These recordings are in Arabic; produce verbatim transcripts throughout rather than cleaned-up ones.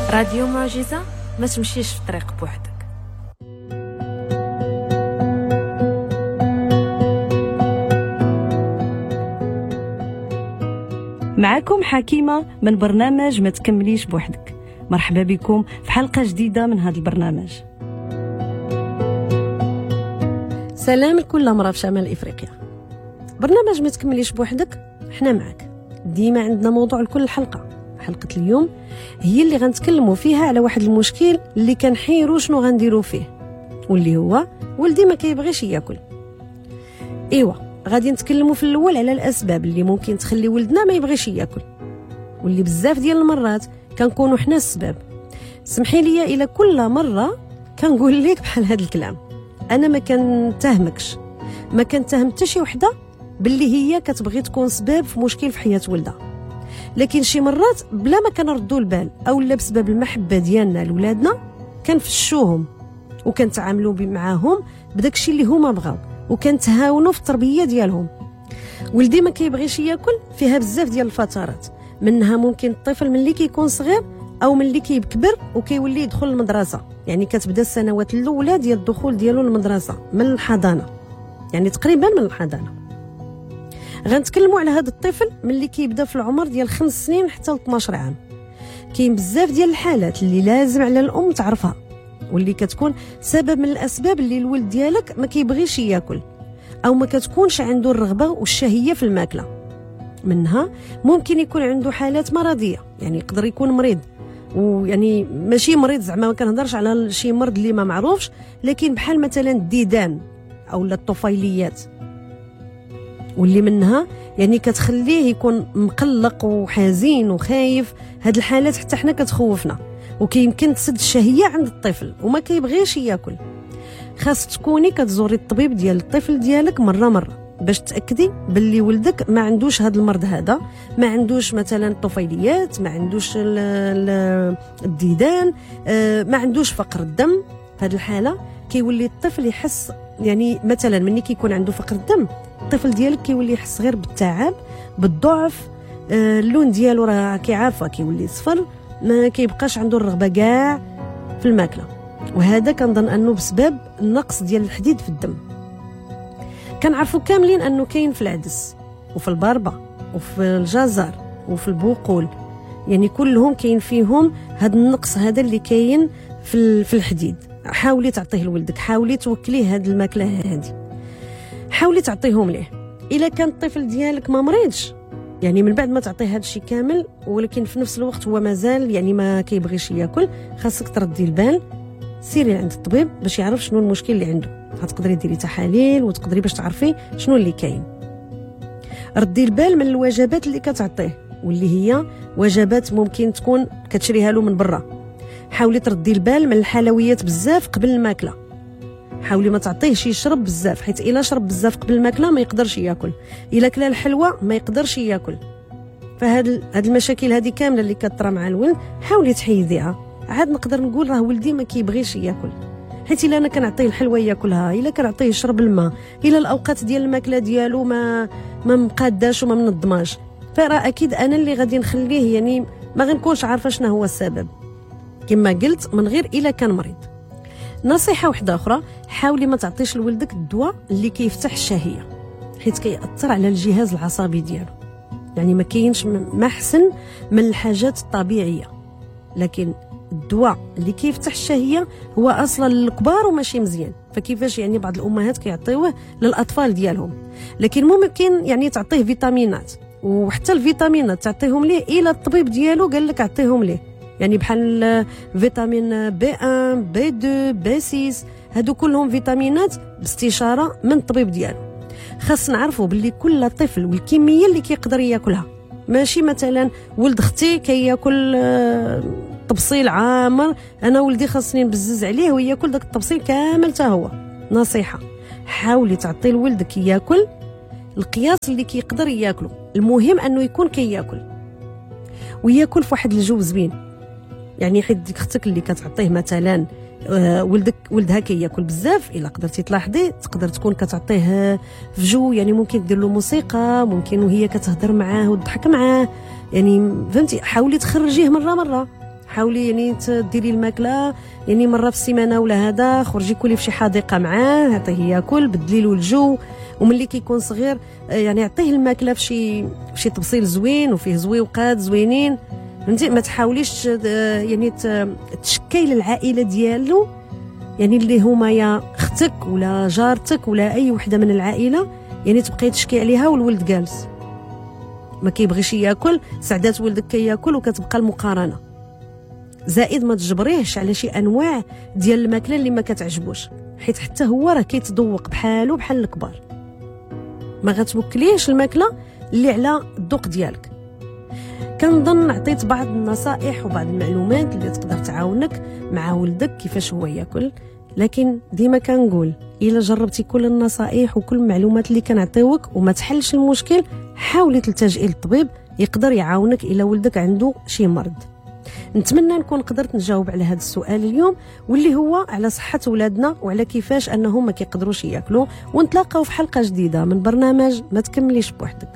راديو معجزة، ما تمشيش في الطريق بوحدك. معكم حكيمة من برنامج ما تكمليش بوحدك. مرحبا بكم في حلقة جديدة من هذا البرنامج. سلام لكل مرة في شمال إفريقيا. برنامج ما تكمليش بوحدك، احنا معك ديما عندنا موضوع لكل حلقة. حلقة اليوم هي اللي غنتكلموا فيها على واحد المشكل اللي كنحيروا شنو غنديروا فيه، واللي هو ولدي ما كيبغيش ياكل. ايوا غادي نتكلموا في الاول على الاسباب اللي ممكن تخلي ولدنا ما يبغيش ياكل، واللي بزاف ديال المرات كنكونوا حنا السبب. سمحي لي الى كل مره كنقول لك بحال هذا الكلام، انا ما كنتهمكش، ما كنتهم حتى شي وحده باللي هي كتبغي تكون سبب في مشكل في حياه ولدها، لكن شي مرات بلا ما كنردوا البال او لا بسبب المحبه ديالنا لولادنا كنفشوهم وكنتعاملوا معاهم بداكشي اللي هما بغاو وكنتهاونوا في التربيه ديالهم. ولدي ما كيبغيش ياكل فيها بزاف ديال الفترات، منها ممكن الطفل ملي كيكون صغير او ملي كيكبر وكيولي يدخل المدرسه، يعني كتبدا السنوات الاولى ديال الدخول ديالو للمدرسه من الحضانه، يعني تقريبا من الحضانه. غنتكلموا على هذا الطفل ملي كيبدا في العمر ديال خمس سنين حتى ل اثناش عام. كاين بزاف ديال الحالات اللي لازم على الام تعرفها، واللي كتكون سبب من الاسباب اللي الولد ديالك ما كيبغيش ياكل او ما كتكونش عنده الرغبه والشهيه في الماكله. منها ممكن يكون عنده حالات مرضيه، يعني يقدر يكون مريض، ويعني ماشي مريض زعما ما كنهضرش على شي مرض اللي ما معروفش، لكن بحال مثلا الديدان او الطفيليات، واللي منها يعني كتخليه يكون مقلق وحزين وخايف. هاد الحالات حتى حنا كتخوفنا وكيمكن تسد الشهيه عند الطفل وما كيبغيش ياكل. خاص تكوني كتزوري الطبيب ديال الطفل ديالك مره مره باش تاكدي باللي ولدك ما عندوش هاد المرض هذا، ما عندوش مثلا الطفيليات، ما عندوش الديدان، ما عندوش فقر الدم. في هاد الحاله كيولي الطفل يحس، يعني مثلا ملي كيكون عنده فقر الدم الطفل ديالك كيولي يحس غير بالتعب، بالضعف، اللون ديالو راه كيعرفه كيولي صفر، ما كيبقاش عنده الرغبه كاع في الماكله، وهذا كنظن انه بسبب النقص ديال الحديد في الدم. كنعرفوا كاملين انه كاين في العدس وفي البربه وفي الجزر وفي البقول، يعني كلهم كاين فيهم هذا النقص هذا اللي كاين في في الحديد. حاولي تعطيه لولدك، حاولي توكليه هذه الماكله هذه، حاولي تعطيهم ليه. الا كان الطفل ديالك ما مريضش، يعني من بعد ما تعطيه هذا الشيء كامل ولكن في نفس الوقت هو مازال يعني ما كيبغيش ياكل، خاصك تردي البال، سيري عند الطبيب باش يعرف شنو المشكل اللي عنده. غتقدري ديري تحاليل وتقدري باش تعرفي شنو اللي كاين. ردي البال من الوجبات اللي كتعطيه، واللي هي وجبات ممكن تكون كتشريها له من برا. حاولي تردي البال من الحلويات بزاف قبل الماكله، حاولي ما تعطيهش يشرب بزاف، حيت الا شرب بزاف قبل الماكله ما يقدرش ياكل، الا كلا الحلوى ما يقدرش ياكل. فهاد هاد المشاكل هذه كامله اللي كطرا مع الولد حاولي تحيديها. عاد نقدر نقول راه ولدي ما كيبغيش ياكل، حيت الا انا كنعطيه الحلوى ياكلها، الا كنعطيه يشرب الماء، الا الاوقات ديال الماكله ديالو ما ما مقاداش وما منظماش، فراه اكيد انا اللي غادي نخليه يعني ما غنكونش عارفه شنو هو السبب، كما قلت من غير الا كان مريض. نصيحه واحده اخرى، حاولي ما تعطيش لولدك الدواء اللي كيفتح الشهيه، حيت كيأثر على الجهاز العصبي ديالو. يعني ما كاينش ما احسن من الحاجات الطبيعيه، لكن الدواء اللي كيفتح الشهيه هو اصلا للكبار وماشي مزيان. فكيفاش يعني بعض الامهات كيعطيوه للاطفال ديالهم، لكن ممكن يعني تعطيه فيتامينات، وحتى الفيتامينات تعطيهم ليه الى الطبيب ديالو قال لك عطيهم ليه، يعني بحال فيتامين بي واحد بي اثنين بي ستة، هادو كلهم فيتامينات باستشاره من الطبيب ديالو. خاص نعرفوا باللي كل طفل والكميه اللي كيقدر ياكلها، ماشي مثلا ولد اختي كياكل طبسيل عامر، انا ولدي خاصني نبزز عليه وياكل داك الطبسيل كامل حتى هو. نصيحه، حاولي تعطي لولدك ياكل القياس اللي كيقدر ياكله، المهم انه يكون كياكل وياكل في واحد الجو زوين. يعني حيت ديك اختك اللي كتعطيه مثلا آه ولدك ولدها كياكل بزاف، الا قدرتي تلاحظي تقدر تكون كتعطيه في جو، يعني ممكن دير له موسيقى، ممكن وهي كتهضر معاه وتضحك معاه، يعني فهمتي. حاولي تخرجيه مره مره، حاولي يعني تديري الماكله يعني مره في السيمانه ولا هذا، خرجي كلي في شي حديقه معاه، عطيه ياكل، بدلي له الجو. وملي كيكون صغير يعني عطيه الماكله في شي في شي طبسيل زوين وفيه زويوقات زوينين، فهمتي. ما تحاوليش يعني تشكيل العائله ديالو، يعني اللي هما يا اختك ولا جارتك ولا اي وحده من العائله، يعني تبقاي تشكي عليها والولد جالس ما كيبغيش ياكل، سعدات ولدك كياكل وكتبقى المقارنه. زائد ما تجبريهش على شي انواع ديال الماكله اللي ما كتعجبوش، حيت حتى هو راه كيتذوق بحالو بحال الكبار. ما غتوكليش الماكله اللي على الذوق ديالك. كنظن عطيت بعض النصائح وبعض المعلومات اللي تقدر تعاونك مع ولدك كيفاش هو ياكل، لكن ديما كنقول الا جربتي كل النصائح وكل المعلومات اللي كنعطيوك وما تحلش المشكل، حاولي تلتجئي للطبيب يقدر يعاونك الا ولدك عنده شي مرض. نتمنى نكون قدرت نجاوب على هذا السؤال اليوم، واللي هو على صحة ولادنا وعلى كيفاش انهم ما كيقدروش ياكلوا. ونتلاقاو في حلقة جديدة من برنامج ما تكمليش بوحدك.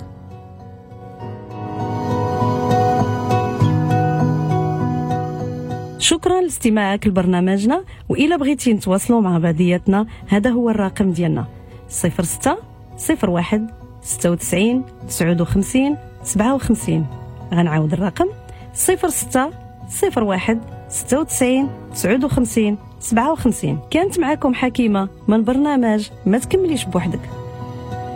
شكرا لاستماعك لبرنامجنا، وإلا بغيتي نتواصلوا مع بعضياتنا هذا هو الرقم ديالنا صفر ستة صفر واحد ستة وتسعين تسعة وخمسين سبعة وخمسين. غنعاود الرقم صفر ستة صفر واحد ستة وتسعين تسعة وخمسين سبعة وخمسين. كانت معكم حكيمة من برنامج ما تكمليش بوحدك.